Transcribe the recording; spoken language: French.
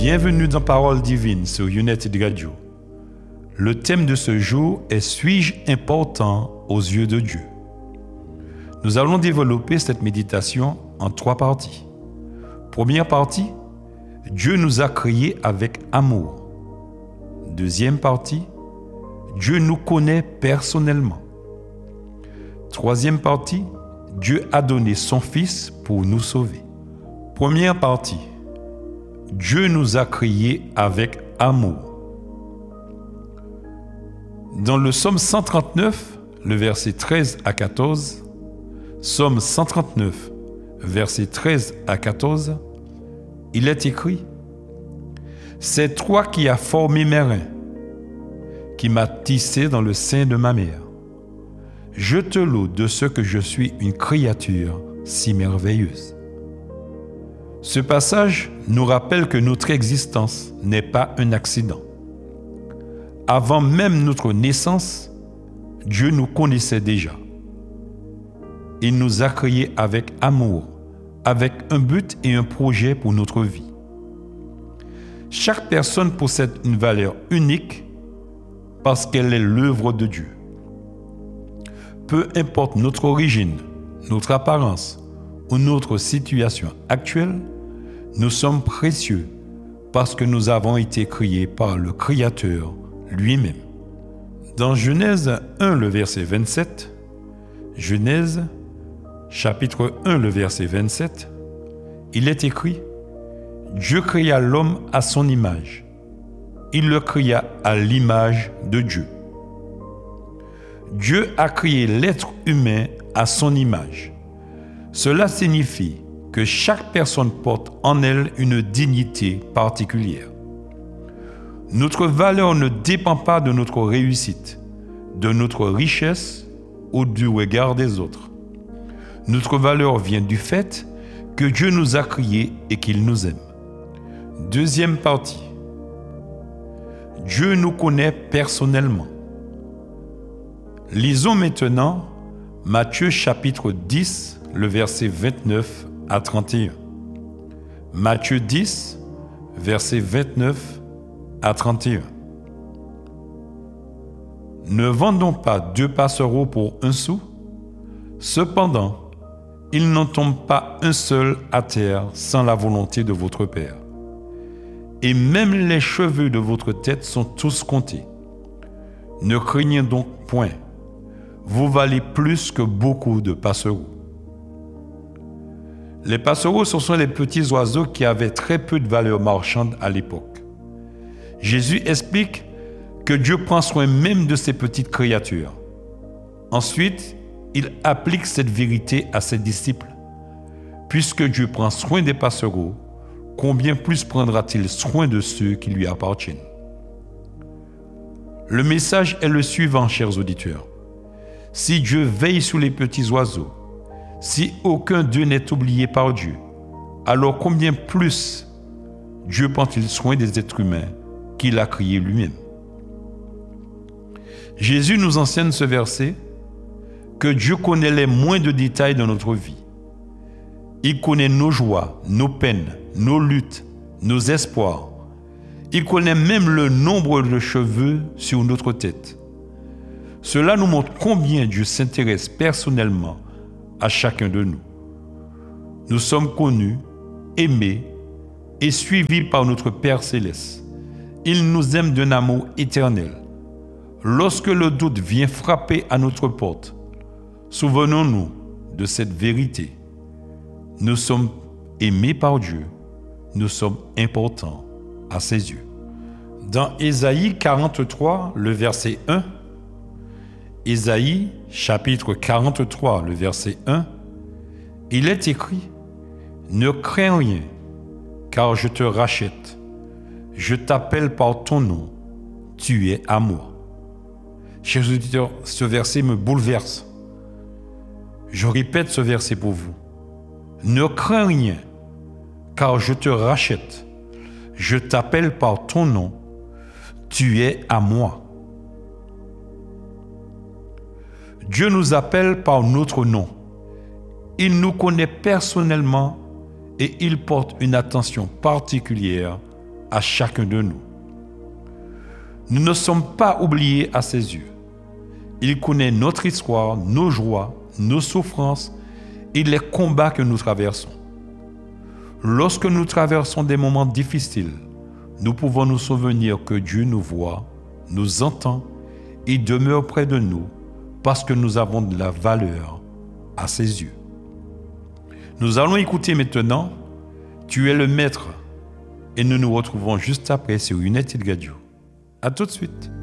Bienvenue dans Parole Divine sur United Radio. Le thème de ce jour est « Suis-je important aux yeux de Dieu ?» Nous allons développer cette méditation en 3 parties. Première partie, Dieu nous a créés avec amour. Deuxième partie, Dieu nous connaît personnellement. Troisième partie, Dieu a donné son Fils pour nous sauver. Première partie, Dieu nous a créés avec amour. Dans le psaume 139, le verset 13 à 14, psaume 139, verset 13 à 14, il est écrit « C'est toi qui as formé mes reins, qui m'as tissé dans le sein de ma mère. Je te loue de ce que je suis une créature si merveilleuse. » Ce passage nous rappelle que notre existence n'est pas un accident. Avant même notre naissance, Dieu nous connaissait déjà. Il nous a créés avec amour, avec un but et un projet pour notre vie. Chaque personne possède une valeur unique parce qu'elle est l'œuvre de Dieu. Peu importe notre origine, notre apparence ou notre situation actuelle, nous sommes précieux parce que nous avons été créés par le Créateur lui-même. Dans Genèse 1, le verset 27, Genèse, chapitre 1, le verset 27, il est écrit « Dieu créa l'homme à son image. Il le créa à l'image de Dieu. » Dieu a créé l'être humain à son image. Cela signifie que chaque personne porte en elle une dignité particulière. Notre valeur ne dépend pas de notre réussite, de notre richesse ou du regard des autres. Notre valeur vient du fait que Dieu nous a créés et qu'il nous aime. Deuxième partie. Dieu nous connaît personnellement. Lisons maintenant Matthieu chapitre 10, le verset 29 à 31. Matthieu 10, verset 29 à 31. Ne vendons pas 2 passereaux pour 1 sou. Cependant, il n'en tombe pas un seul à terre sans la volonté de votre Père. Et même les cheveux de votre tête sont tous comptés. Ne craignez donc point. Vous valez plus que beaucoup de passereaux. Les passereaux, ce sont les petits oiseaux qui avaient très peu de valeur marchande à l'époque. Jésus explique que Dieu prend soin même de ces petites créatures. Ensuite, il applique cette vérité à ses disciples. Puisque Dieu prend soin des passereaux, combien plus prendra-t-il soin de ceux qui lui appartiennent? Le message est le suivant, chers auditeurs. Si Dieu veille sur les petits oiseaux, si aucun d'eux n'est oublié par Dieu, alors combien plus Dieu prend-il soin des êtres humains qu'il a créés lui-même? Jésus nous enseigne ce verset que Dieu connaît les moindres détails de notre vie. Il connaît nos joies, nos peines, nos luttes, nos espoirs. Il connaît même le nombre de cheveux sur notre tête. Cela nous montre combien Dieu s'intéresse personnellement à chacun de nous. Nous sommes connus, aimés et suivis par notre Père céleste. Il nous aime d'un amour éternel. Lorsque le doute vient frapper à notre porte, souvenons-nous de cette vérité. Nous sommes aimés par Dieu. Nous sommes importants à ses yeux. Dans Ésaïe 43, le verset 1, Ésaïe, chapitre 43, le verset 1, il est écrit « Ne crains rien, car je te rachète. Je t'appelle par ton nom, tu es à moi. » Chers auditeurs, ce verset me bouleverse. Je répète ce verset pour vous. « Ne crains rien, car je te rachète. Je t'appelle par ton nom, tu es à moi. » Dieu nous appelle par notre nom. Il nous connaît personnellement et il porte une attention particulière à chacun de nous. Nous ne sommes pas oubliés à ses yeux. Il connaît notre histoire, nos joies, nos souffrances et les combats que nous traversons. Lorsque nous traversons des moments difficiles, nous pouvons nous souvenir que Dieu nous voit, nous entend et demeure près de nous parce que nous avons de la valeur à ses yeux. Nous allons écouter maintenant « Tu es le Maître » et nous nous retrouvons juste après sur United Radio. À tout de suite.